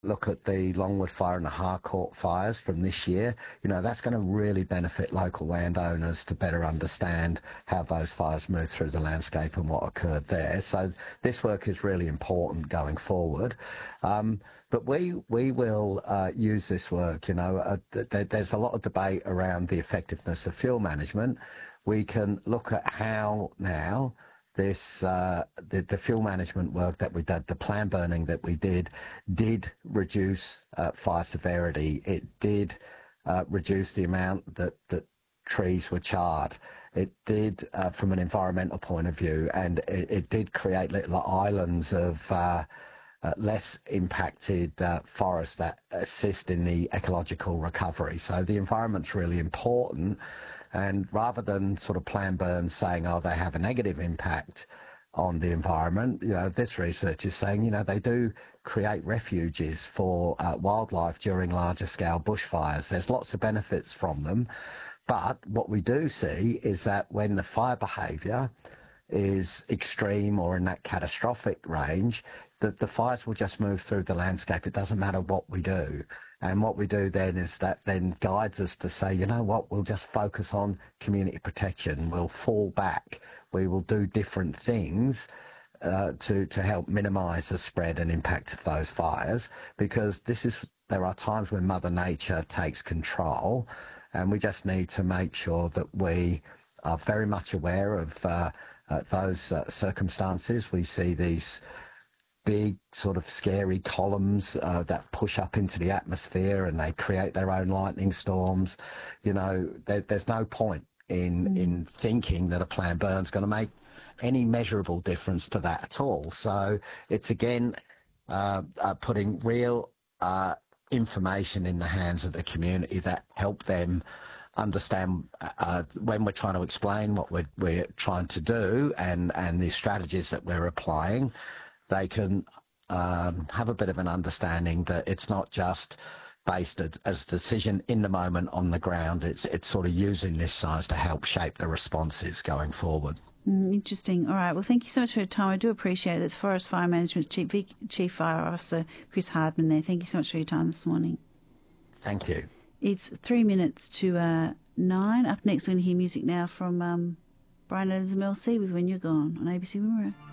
look at the Longwood Fire and the Harcourt fires from this year, that's going to really benefit local landowners to better understand how those fires moved through the landscape and what occurred there. So this work is really important going forward. But we will use this work. There's a lot of debate around the effectiveness of fuel management. We can look at how now the fuel management work that we did, the plan burning that we did reduce fire severity. It did reduce the amount that trees were charred. It did, from an environmental point of view, and it did create little islands of less impacted forests that assist in the ecological recovery. So the environment's really important. And rather than sort of plan burns saying, oh, they have a negative impact on the environment, this research is saying, they do create refuges for wildlife during larger scale bushfires. There's lots of benefits from them. But what we do see is that when the fire behaviour is extreme or in that catastrophic range, that the fires will just move through the landscape. It doesn't matter what we do. And what we do then is that then guides us to say, you know what, we'll just focus on community protection. We'll fall back. We will do different things to help minimise the spread and impact of those fires, because there are times when Mother Nature takes control, and we just need to make sure that we are very much aware of those circumstances. We see these big sort of scary columns that push up into the atmosphere and they create their own lightning storms. There's no point in thinking that a planned burn's going to make any measurable difference to that at all. So it's again putting real information in the hands of the community that help them understand when we're trying to explain what we're trying to do and the strategies that we're applying. They can have a bit of an understanding that it's not just based as a decision in the moment on the ground. It's sort of using this science to help shape the responses going forward. Interesting. All right. Well, thank you so much for your time. I do appreciate it. That's Forest Fire Management Chief Fire Officer Chris Hardman there. Thank you so much for your time this morning. Thank you. It's 3 minutes to 9. Up next, we're going to hear music now from Brian Adams and Mel C with When You're Gone on ABC Wimmera.